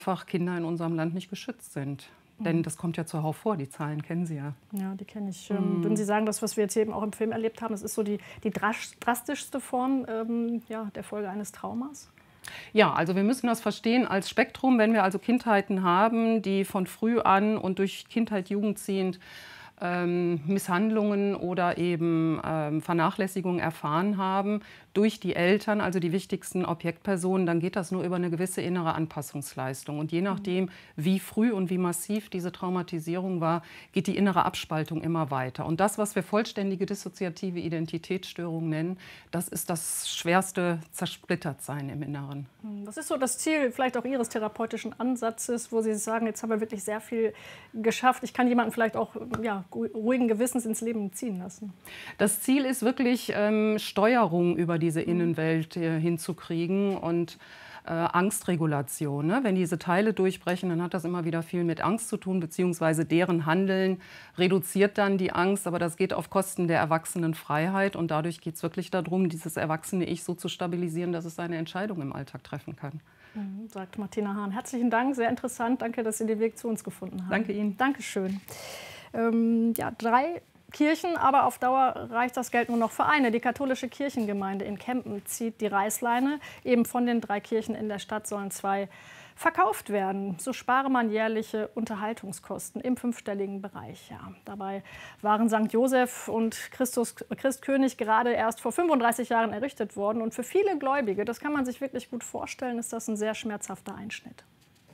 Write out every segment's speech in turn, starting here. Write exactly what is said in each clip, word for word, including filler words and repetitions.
einfach Kinder in unserem Land nicht geschützt sind. Mhm. Denn das kommt ja zuhauf vor, die Zahlen kennen Sie ja. Ja, die kenne ich. Mhm. Würden Sie sagen, das, was wir jetzt eben auch im Film erlebt haben, das ist so die, die drastischste Form ähm, ja, der Folge eines Traumas? Ja, also wir müssen das verstehen als Spektrum. Wenn wir also Kindheiten haben, die von früh an und durch Kindheit, Jugend ziehend ähm, Misshandlungen oder eben ähm, Vernachlässigungen erfahren haben durch die Eltern, also die wichtigsten Objektpersonen, dann geht das nur über eine gewisse innere Anpassungsleistung. Und je nachdem, wie früh und wie massiv diese Traumatisierung war, geht die innere Abspaltung immer weiter. Und das, was wir vollständige dissoziative Identitätsstörung nennen, das ist das schwerste Zersplittertsein im Inneren. Was ist so das Ziel vielleicht auch Ihres therapeutischen Ansatzes, wo Sie sagen, jetzt haben wir wirklich sehr viel geschafft, ich kann jemanden vielleicht auch ja, ruhigen Gewissens ins Leben ziehen lassen? Das Ziel ist wirklich ähm, Steuerung über diese Innenwelt äh, hinzukriegen und äh, Angstregulation. Ne? Wenn diese Teile durchbrechen, dann hat das immer wieder viel mit Angst zu tun, beziehungsweise deren Handeln reduziert dann die Angst, aber das geht auf Kosten der Erwachsenenfreiheit und dadurch geht es wirklich darum, dieses erwachsene Ich so zu stabilisieren, dass es seine Entscheidung im Alltag treffen kann. Mhm, sagt Martina Hahn. Herzlichen Dank, sehr interessant. Danke, dass Sie den Weg zu uns gefunden haben. Danke Ihnen. Dankeschön. Ähm, ja, drei Kirchen, aber auf Dauer reicht das Geld nur noch für eine. Die katholische Kirchengemeinde in Kempen zieht die Reißleine. Eben von den drei Kirchen in der Stadt sollen zwei verkauft werden. So spare man jährliche Unterhaltungskosten im fünfstelligen Bereich. Ja, dabei waren Sankt Josef und Christus, Christkönig gerade erst vor fünfunddreißig Jahren errichtet worden. Und für viele Gläubige, das kann man sich wirklich gut vorstellen, ist das ein sehr schmerzhafter Einschnitt.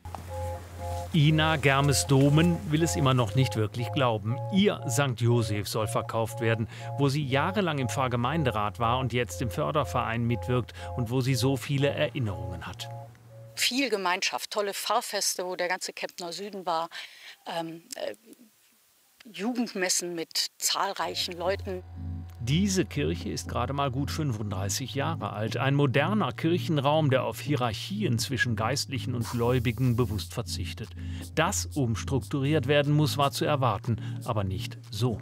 Ina Germes-Domen will es immer noch nicht wirklich glauben. Ihr Sankt Josef soll verkauft werden, wo sie jahrelang im Pfarrgemeinderat war und jetzt im Förderverein mitwirkt und wo sie so viele Erinnerungen hat. Viel Gemeinschaft, tolle Pfarrfeste, wo der ganze Kemptner Süden war, ähm, äh, Jugendmessen mit zahlreichen Leuten. Diese Kirche ist gerade mal gut fünfunddreißig Jahre alt. Ein moderner Kirchenraum, der auf Hierarchien zwischen Geistlichen und Gläubigen bewusst verzichtet. Dass umstrukturiert werden muss, war zu erwarten, aber nicht so.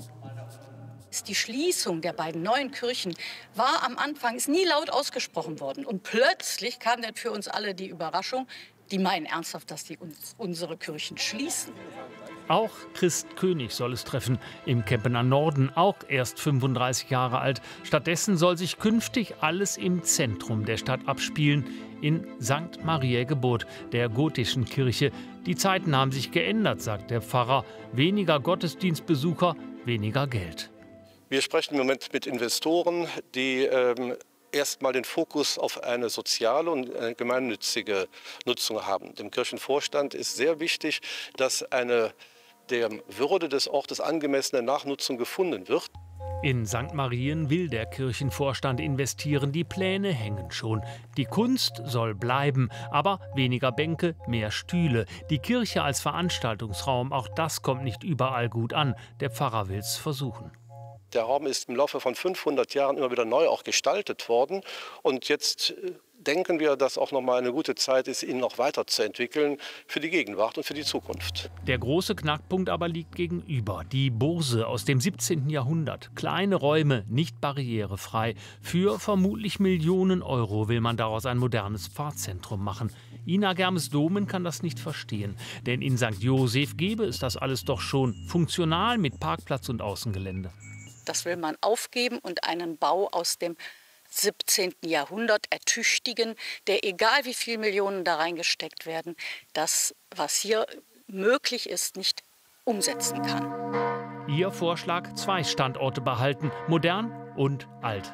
Die Schließung der beiden neuen Kirchen war am Anfang, ist nie laut ausgesprochen worden. Und plötzlich kam dann für uns alle die Überraschung, die meinen ernsthaft, dass die uns unsere Kirchen schließen. Auch Christkönig soll es treffen, im Kempener Norden, auch erst fünfunddreißig Jahre alt. Stattdessen soll sich künftig alles im Zentrum der Stadt abspielen, in Sankt Mariä Geburt, der gotischen Kirche. Die Zeiten haben sich geändert, sagt der Pfarrer. Weniger Gottesdienstbesucher, weniger Geld. Wir sprechen im Moment mit Investoren, die ähm, erstmal den Fokus auf eine soziale und eine gemeinnützige Nutzung haben. Dem Kirchenvorstand ist sehr wichtig, dass eine der Würde des Ortes angemessene Nachnutzung gefunden wird. In Sankt Marien will der Kirchenvorstand investieren, die Pläne hängen schon. Die Kunst soll bleiben, aber weniger Bänke, mehr Stühle. Die Kirche als Veranstaltungsraum, auch das kommt nicht überall gut an. Der Pfarrer will es versuchen. Der Raum ist im Laufe von fünfhundert Jahren immer wieder neu auch gestaltet worden. Und jetzt denken wir, dass auch noch mal eine gute Zeit ist, ihn noch weiterzuentwickeln für die Gegenwart und für die Zukunft. Der große Knackpunkt aber liegt gegenüber. Die Burse aus dem siebzehnten Jahrhundert. Kleine Räume, nicht barrierefrei. Für vermutlich Millionen Euro will man daraus ein modernes Pfarrzentrum machen. Ina Germes-Domen kann das nicht verstehen. Denn in Sankt Josef gäbe es das alles doch schon. Funktional mit Parkplatz und Außengelände. Das will man aufgeben und einen Bau aus dem siebzehnten Jahrhundert ertüchtigen, der, egal wie viele Millionen da reingesteckt werden, das, was hier möglich ist, nicht umsetzen kann. Ihr Vorschlag: zwei Standorte behalten, modern und alt.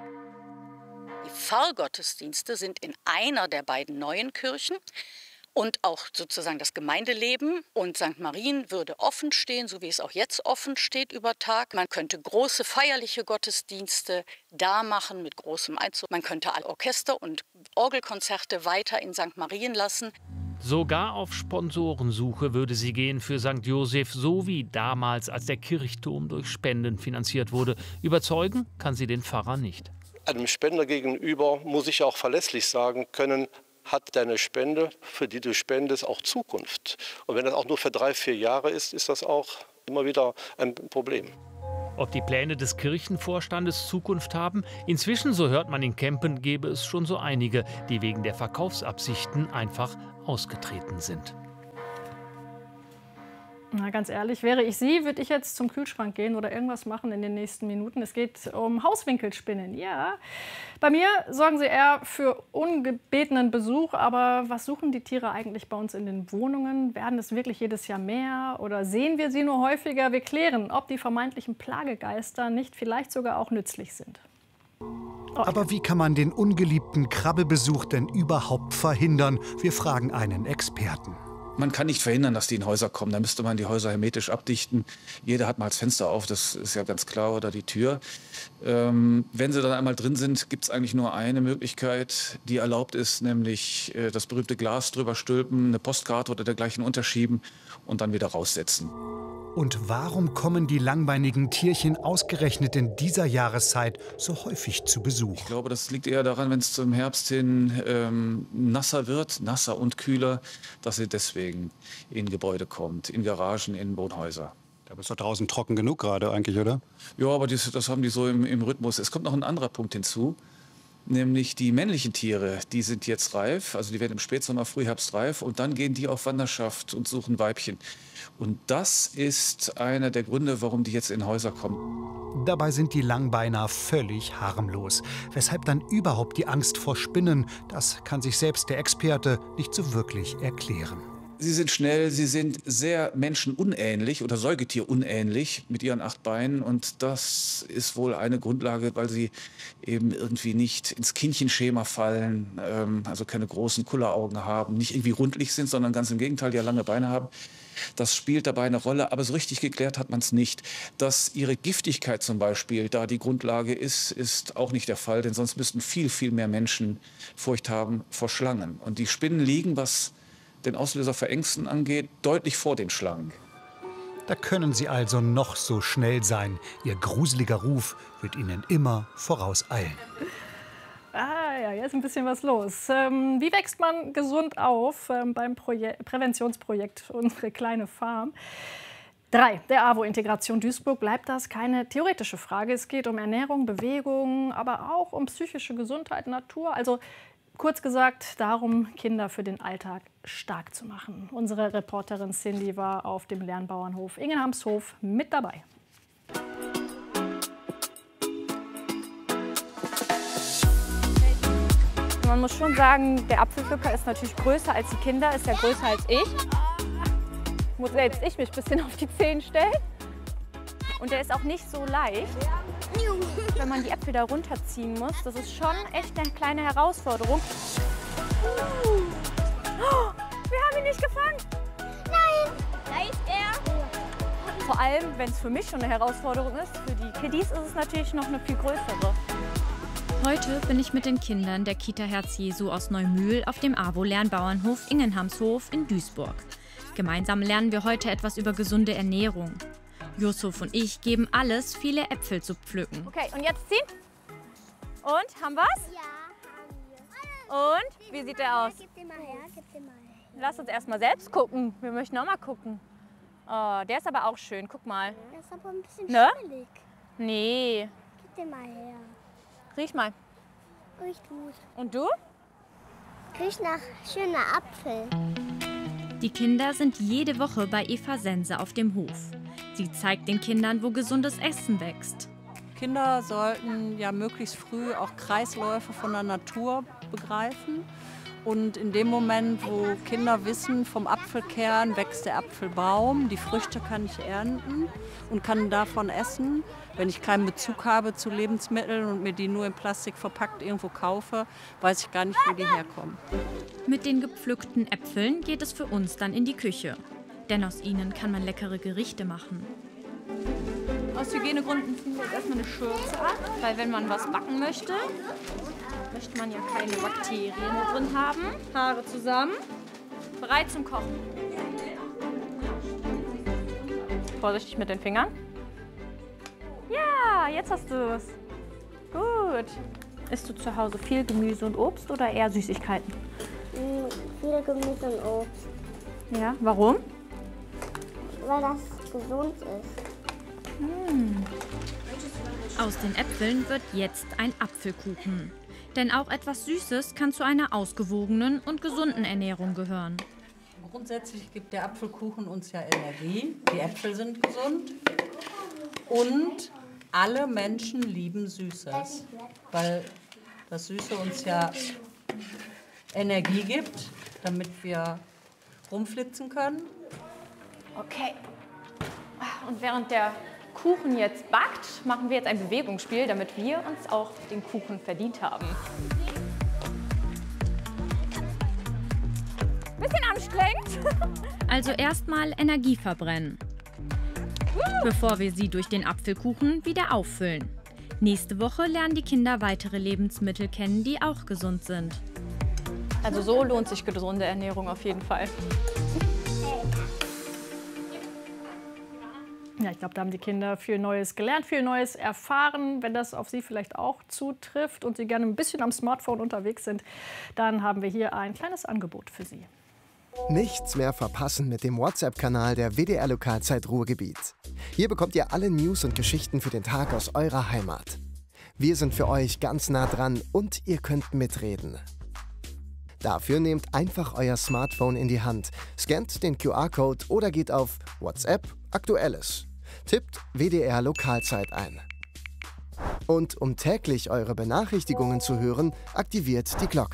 Die Pfarrgottesdienste sind in einer der beiden neuen Kirchen. Und auch sozusagen das Gemeindeleben und Sankt Marien würde offen stehen, so wie es auch jetzt offen steht über Tag. Man könnte große feierliche Gottesdienste da machen mit großem Einzug. Man könnte alle Orchester- und Orgelkonzerte weiter in Sankt Marien lassen. Sogar auf Sponsorensuche würde sie gehen für Sankt Josef, so wie damals, als der Kirchturm durch Spenden finanziert wurde. Überzeugen kann sie den Pfarrer nicht. Einem Spender gegenüber muss ich auch verlässlich sagen können, hat deine Spende, für die du spendest, auch Zukunft. Und wenn das auch nur für drei, vier Jahre ist, ist das auch immer wieder ein Problem. Ob die Pläne des Kirchenvorstandes Zukunft haben? Inzwischen, so hört man in Kempen, gäbe es schon so einige, die wegen der Verkaufsabsichten einfach ausgetreten sind. Na, ganz ehrlich, wäre ich Sie, würde ich jetzt zum Kühlschrank gehen oder irgendwas machen in den nächsten Minuten. Es geht um Hauswinkelspinnen. Ja, bei mir sorgen sie eher für ungebetenen Besuch. Aber was suchen die Tiere eigentlich bei uns in den Wohnungen? Werden es wirklich jedes Jahr mehr oder sehen wir sie nur häufiger? Wir klären, ob die vermeintlichen Plagegeister nicht vielleicht sogar auch nützlich sind. Oh. Aber wie kann man den ungeliebten Krabbelbesuch denn überhaupt verhindern? Wir fragen einen Experten. Man kann nicht verhindern, dass die in Häuser kommen. Da müsste man die Häuser hermetisch abdichten. Jeder hat mal das Fenster auf, das ist ja ganz klar, oder die Tür. Ähm, wenn sie dann einmal drin sind, gibt es eigentlich nur eine Möglichkeit, die erlaubt ist, nämlich äh, das berühmte Glas drüber stülpen, eine Postkarte oder dergleichen unterschieben und dann wieder raussetzen. Und warum kommen die langbeinigen Tierchen ausgerechnet in dieser Jahreszeit so häufig zu Besuch? Ich glaube, das liegt eher daran, wenn es zum Herbst hin ähm, nasser wird, nasser und kühler, dass sie deswegen in Gebäude kommt, in Garagen, in Wohnhäuser. Aber ist doch draußen trocken genug gerade eigentlich, oder? Ja, aber das, das haben die so im, im Rhythmus. Es kommt noch ein anderer Punkt hinzu. Nämlich die männlichen Tiere, die sind jetzt reif, also die werden im Spätsommer, Frühherbst reif und dann gehen die auf Wanderschaft und suchen Weibchen. Und das ist einer der Gründe, warum die jetzt in Häuser kommen. Dabei sind die Langbeiner völlig harmlos. Weshalb dann überhaupt die Angst vor Spinnen? Das kann sich selbst der Experte nicht so wirklich erklären. Sie sind schnell, sie sind sehr menschenunähnlich oder säugetierunähnlich mit ihren acht Beinen. Und das ist wohl eine Grundlage, weil sie eben irgendwie nicht ins Kindchenschema fallen, ähm, also keine großen Kulleraugen haben, nicht irgendwie rundlich sind, sondern ganz im Gegenteil, die ja lange Beine haben. Das spielt dabei eine Rolle, aber so richtig geklärt hat man es nicht. Dass ihre Giftigkeit zum Beispiel da die Grundlage ist, ist auch nicht der Fall, denn sonst müssten viel, viel mehr Menschen Furcht haben vor Schlangen. Und die Spinnen liegen, was den Auslöser für Ängsten angeht, deutlich vor den Schlangen. Da können sie also noch so schnell sein. Ihr gruseliger Ruf wird ihnen immer vorauseilen. Ah ja, jetzt ist ein bisschen was los. Ähm, wie wächst man gesund auf ähm, beim Proje- Präventionsprojekt Unsere kleine Farm? Drei. Der AWO-Integration Duisburg bleibt das keine theoretische Frage. Es geht um Ernährung, Bewegung, aber auch um psychische Gesundheit, Natur. Also kurz gesagt darum, Kinder für den Alltag stark zu machen. Unsere Reporterin Cindy war auf dem Lernbauernhof Ingenhamshof mit dabei. Man muss schon sagen, der Apfelpflücker ist natürlich größer als die Kinder, ist ja größer als ich. Muss jetzt ich mich ein bisschen auf die Zehen stellen. Und der ist auch nicht so leicht, wenn man die Äpfel da runterziehen muss. Das ist schon echt eine kleine Herausforderung. Oh, wir haben ihn nicht gefangen. Nein, da ist er. Vor allem, wenn es für mich schon eine Herausforderung ist, für die Kiddies ist es natürlich noch eine viel größere. Heute bin ich mit den Kindern der Kita Herz Jesu aus Neumühl auf dem AWO-Lernbauernhof Ingenhamshof in Duisburg. Gemeinsam lernen wir heute etwas über gesunde Ernährung. Yusuf und ich geben alles, viele Äpfel zu pflücken. Okay, und jetzt ziehen. Und, haben wir's? Ja. Und, wie sieht der aus? Gib den mal her, gib den mal her. Lass uns erst mal selbst gucken. Wir möchten auch mal gucken. Oh, der ist aber auch schön, guck mal. Der ist aber ein bisschen Ne? schimmelig. Nee. Gib den mal her. Riech mal. Riecht gut. Und du? Riecht nach schöner Apfel. Die Kinder sind jede Woche bei Eva Sense auf dem Hof. Sie zeigt den Kindern, wo gesundes Essen wächst. Kinder sollten ja möglichst früh auch Kreisläufe von der Natur begreifen. Und in dem Moment, wo Kinder wissen, vom Apfelkern wächst der Apfelbaum, die Früchte kann ich ernten und kann davon essen. Wenn ich keinen Bezug habe zu Lebensmitteln und mir die nur in Plastik verpackt irgendwo kaufe, weiß ich gar nicht, wo die herkommen. Mit den gepflückten Äpfeln geht es für uns dann in die Küche. Denn aus ihnen kann man leckere Gerichte machen. Aus Hygienegründen ziehen wir jetzt erstmal eine Schürze ab, weil wenn man was backen möchte, möchte man ja keine Bakterien da drin haben. Haare zusammen, bereit zum Kochen. Vorsichtig mit den Fingern. Ja, jetzt hast du es. Gut. Isst du zu Hause viel Gemüse und Obst oder eher Süßigkeiten? Mm, viel Gemüse und Obst. Ja, warum? Weil das gesund ist. Mmh. Aus den Äpfeln wird jetzt ein Apfelkuchen. Denn auch etwas Süßes kann zu einer ausgewogenen und gesunden Ernährung gehören. Grundsätzlich gibt der Apfelkuchen uns ja Energie. Die Äpfel sind gesund. Und alle Menschen lieben Süßes, weil das Süße uns ja Energie gibt, damit wir rumflitzen können. Okay. Und während der Kuchen jetzt backt, machen wir jetzt ein Bewegungsspiel, damit wir uns auch den Kuchen verdient haben. Bisschen anstrengend. Also erstmal Energie verbrennen, bevor wir sie durch den Apfelkuchen wieder auffüllen. Nächste Woche lernen die Kinder weitere Lebensmittel kennen, die auch gesund sind. Also so lohnt sich gesunde Ernährung auf jeden Fall. Ja, ich glaube, da haben die Kinder viel Neues gelernt, viel Neues erfahren. Wenn das auf Sie vielleicht auch zutrifft und Sie gerne ein bisschen am Smartphone unterwegs sind, dann haben wir hier ein kleines Angebot für Sie. Nichts mehr verpassen mit dem WhatsApp-Kanal der W D R Lokalzeit Ruhrgebiet. Hier bekommt ihr alle News und Geschichten für den Tag aus eurer Heimat. Wir sind für euch ganz nah dran und ihr könnt mitreden. Dafür nehmt einfach euer Smartphone in die Hand, scannt den Q R-Code oder geht auf WhatsApp Aktuelles. Tippt W D R Lokalzeit ein. Und um täglich eure Benachrichtigungen zu hören, aktiviert die Glocke.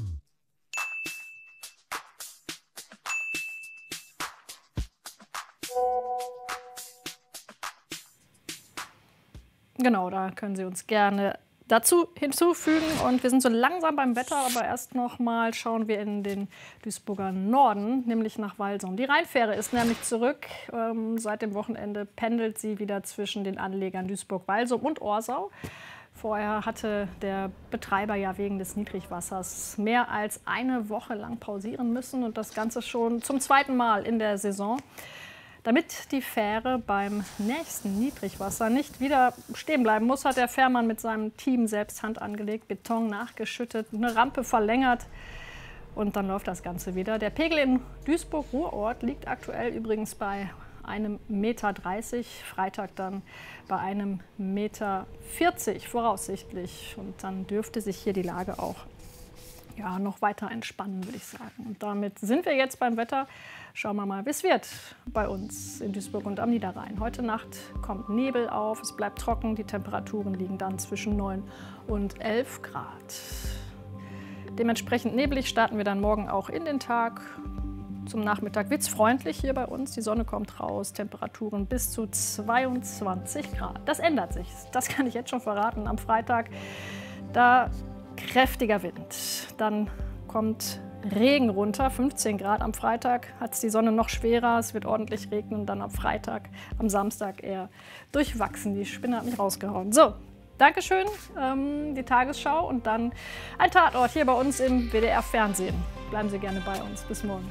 Genau, da können Sie uns gerne dazu hinzufügen. Und wir sind so langsam beim Wetter, aber erst noch mal schauen wir in den Duisburger Norden, nämlich nach Walsum. Die Rheinfähre ist nämlich zurück. Ähm, seit dem Wochenende pendelt sie wieder zwischen den Anlegern Duisburg-Walsum und Orsau. Vorher hatte der Betreiber ja wegen des Niedrigwassers mehr als eine Woche lang pausieren müssen und das Ganze schon zum zweiten Mal in der Saison. Damit die Fähre beim nächsten Niedrigwasser nicht wieder stehen bleiben muss, hat der Fährmann mit seinem Team selbst Hand angelegt, Beton nachgeschüttet, eine Rampe verlängert und dann läuft das Ganze wieder. Der Pegel in Duisburg-Ruhrort liegt aktuell übrigens bei einem Meter dreißig, Freitag dann bei einem Meter vierzig voraussichtlich. Und dann dürfte sich hier die Lage auch ja, noch weiter entspannen, würde ich sagen. Und damit sind wir jetzt beim Wetter. Schauen wir mal, wie es wird bei uns in Duisburg und am Niederrhein. Heute Nacht kommt Nebel auf, es bleibt trocken, die Temperaturen liegen dann zwischen neun und elf Grad. Dementsprechend neblig starten wir dann morgen auch in den Tag. Zum Nachmittag wird es freundlich hier bei uns, die Sonne kommt raus, Temperaturen bis zu zweiundzwanzig Grad. Das ändert sich, das kann ich jetzt schon verraten. Am Freitag, da kräftiger Wind, dann kommt Regen runter, fünfzehn Grad am Freitag, hat es die Sonne noch schwerer, es wird ordentlich regnen und dann am Freitag, am Samstag eher durchwachsen. Die Spinne hat mich rausgehauen. So, Dankeschön, ähm, die Tagesschau und dann ein Tatort hier bei uns im W D R-Fernsehen. Bleiben Sie gerne bei uns. Bis morgen.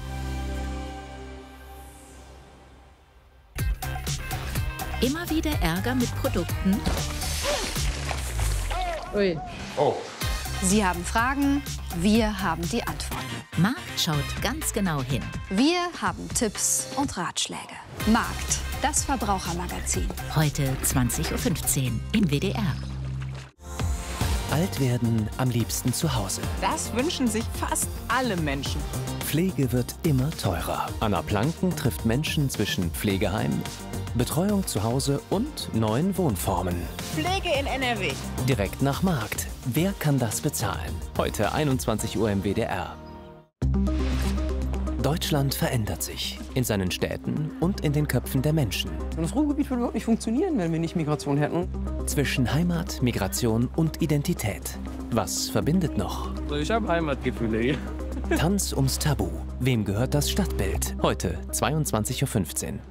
Immer wieder Ärger mit Produkten? Ui. Oh. Sie haben Fragen, wir haben die Antworten. Markt schaut ganz genau hin. Wir haben Tipps und Ratschläge. Markt, das Verbrauchermagazin. Heute zwanzig Uhr fünfzehn im W D R. Alt werden am liebsten zu Hause. Das wünschen sich fast alle Menschen. Pflege wird immer teurer. Anna Planken trifft Menschen zwischen Pflegeheim, Betreuung zu Hause und neuen Wohnformen. Pflege in N R W. Direkt nach Markt. Wer kann das bezahlen? Heute einundzwanzig Uhr im W D R. Deutschland verändert sich. In seinen Städten und in den Köpfen der Menschen. Das Ruhrgebiet würde überhaupt nicht funktionieren, wenn wir nicht Migration hätten. Zwischen Heimat, Migration und Identität. Was verbindet noch? Ich habe Heimatgefühle hier. Tanz ums Tabu. Wem gehört das Stadtbild? Heute zweiundzwanzig Uhr fünfzehn.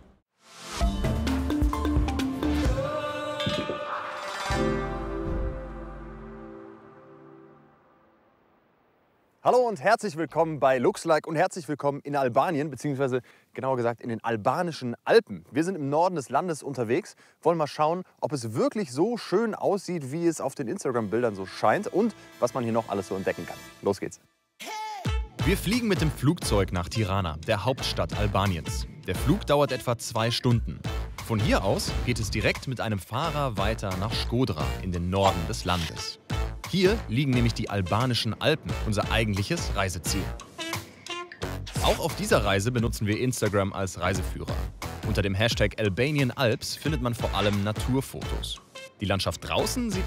Hallo und herzlich willkommen bei Luxlike und herzlich willkommen in Albanien, beziehungsweise genauer gesagt in den albanischen Alpen. Wir sind im Norden des Landes unterwegs, wollen mal schauen, ob es wirklich so schön aussieht, wie es auf den Instagram-Bildern so scheint und was man hier noch alles so entdecken kann. Los geht's. Wir fliegen mit dem Flugzeug nach Tirana, der Hauptstadt Albaniens. Der Flug dauert etwa zwei Stunden. Von hier aus geht es direkt mit einem Fahrer weiter nach Shkodra in den Norden des Landes. Hier liegen nämlich die albanischen Alpen, unser eigentliches Reiseziel. Auch auf dieser Reise benutzen wir Instagram als Reiseführer. Unter dem Hashtag Albanian Alps findet man vor allem Naturfotos. Die Landschaft draußen sieht